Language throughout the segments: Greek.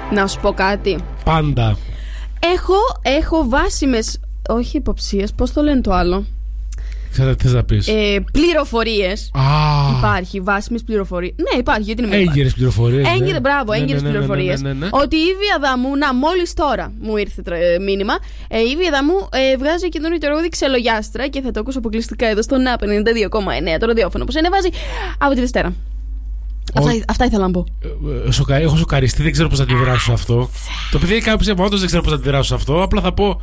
Να σου πω κάτι. Πάντα. Έχω βάσιμες, όχι υποψίες, πώς το λένε το άλλο. Ξέρω τι θες να πεις. Πληροφορίες. Υπάρχει βάσιμες πληροφορίες. Ναι, υπάρχει, γιατί είναι έγκυρες πληροφορίες. Μπράβο, έγκυρες πληροφορίες. Ότι η Ήβη Αδαμού, μόλις τώρα μου ήρθε μήνυμα, η Ήβη Αδαμού βγάζει καινούριο τραγούδι Ξελογιάστρα και θα το ακούσω αποκλειστικά εδώ στο ΝΑ 92,9 το ραδιόφωνο που σε ανεβάζει από τη Δευτέρα. Αυτά ήθελα να πω. Έχω σοκαριστεί, δεν ξέρω πώς θα αντιδράσω σε αυτό. Το παιδί έχει κάποιο ψέμα, όντως δεν ξέρω πώς θα αντιδράσω σε αυτό. Απλά θα πω.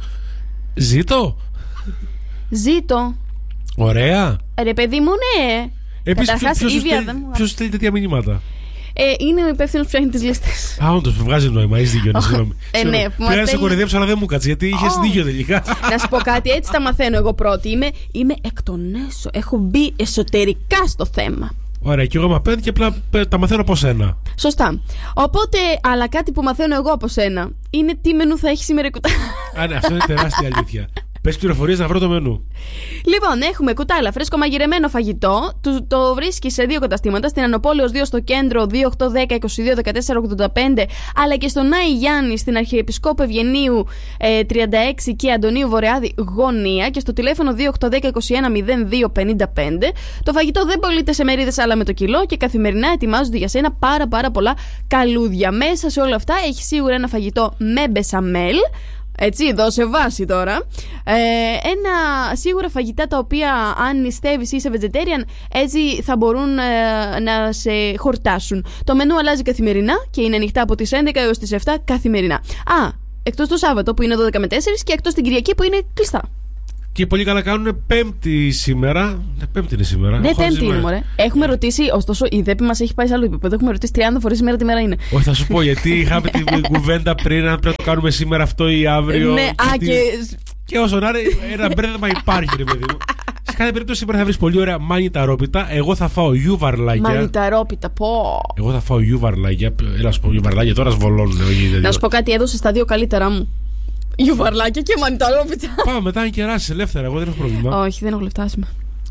Ζήτω. Ωραία. Ρε παιδί μου, ναι. Επίσης, ποιος στέλνει τέτοια μηνύματα? Είναι ο υπεύθυνος που φτιάχνει τις λίστες. Όντως, βγάζει νόημα, έχεις δίκιο. Ναι, πρέπει να σε κοροϊδέψω, αλλά δεν μου κάτσε, γιατί είχες δίκιο τελικά. Να σου πω κάτι, έτσι τα μαθαίνω εγώ πρώτη. Είμαι εκ των έσω. Έχω μπει εσωτερικά στο θέμα. Ωραία, και εγώ είμαι απέναντι και απλά τα μαθαίνω από σένα. Σωστά. Οπότε, αλλά κάτι που μαθαίνω εγώ από σένα είναι τι μενού θα έχει σήμερα η κουτάλα. Ναι, αυτό είναι τεράστια αλήθεια. Πες πληροφορίες να βρω το μενού. Λοιπόν, έχουμε κουτάλα φρέσκο μαγειρεμένο φαγητό. Το βρίσκεις σε 2 καταστήματα. Στην Ανοπόλεως 2 στο κέντρο, 2, 8, 10, 22, 14, 85. Αλλά και στον Άη Γιάννη, στην Αρχιεπισκόπου Ευγενίου 36 και Αντωνίου Βορειάδη γωνία. Και στο τηλέφωνο 2, 8, 10, 21, 02, 55. Το φαγητό δεν πωλείται σε μερίδες αλλά με το κιλό και καθημερινά ετοιμάζονται για σένα πάρα πολλά καλούδια. Μέσα σε όλα αυτά έχει σίγουρα ένα φαγητό με μπεσαμέλ. Έτσι, δώσε βάση τώρα. Σίγουρα φαγητά τα οποία αν νηστεύεις ή είσαι vegetarian, έτσι θα μπορούν να σε χορτάσουν. Το μενού αλλάζει καθημερινά και είναι ανοιχτά από τις 11 έως τις 7 καθημερινά. Εκτός το Σάββατο που είναι 12 με 4 και εκτός την Κυριακή που είναι κλειστά. Και πολύ καλά κάνουν Πέμπτη σήμερα. Πέμπτη είναι σήμερα. Ναι, Πέμπτη είναι, μωρέ. Έχουμε ρωτήσει, ωστόσο η ΔΕΠΗ μας έχει πάει σε άλλο επίπεδο. Έχουμε ρωτήσει 30 φορές ημέρα τη μέρα είναι. Όχι, θα σου πω γιατί είχαμε την κουβέντα πριν, αν πρέπει να το κάνουμε σήμερα αυτό ή αύριο. Ναι, και όσο να είναι, ένα μπέρδεμα υπάρχει, ρε παιδί μου. Σε κάθε περίπτωση σήμερα θα βρεις πολύ ωραία μανιταρόπιτα. Εγώ θα φάω γιουβαρλάκια. Μανιταρόπιτα, πω. Εγώ θα φάω γιουβαρλάκια. Έλα σου πω γιουβαρλάκια, τώρα σβολώνουν. Να σου πω κάτι, έδωσε τα 2 καλύτερά μου. Γιουβαρλάκια και μανιταρόπιτα. Πάμε μετά να κεράσεις ελεύθερα, εγώ δεν έχω πρόβλημα. Όχι, δεν έχω λεφτάσιμα.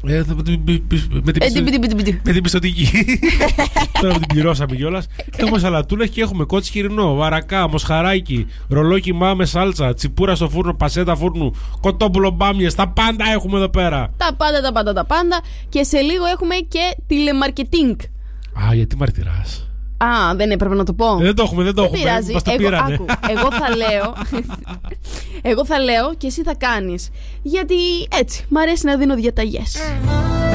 Με την πιστωτική. Τώρα που την πληρώσαμε κιόλας. Έχουμε σαλατούλες και έχουμε κότσι χοιρινό, βαρακά, μοσχαράκι, ρολόκιμά με σάλτσα, τσιπούρα στο φούρνο, πασέτα φούρνου, κοτόπουλο μπάμιες. Τα πάντα έχουμε εδώ πέρα. Τα πάντα. Και σε λίγο έχουμε και τηλεμαρκετίνγκ. Γιατί μαρτυράς? Δεν έπρεπε να το πω. Δεν το έχουμε. Πειράζει. Εγώ θα λέω και εσύ θα κάνεις. Γιατί έτσι, μ' αρέσει να δίνω διαταγές.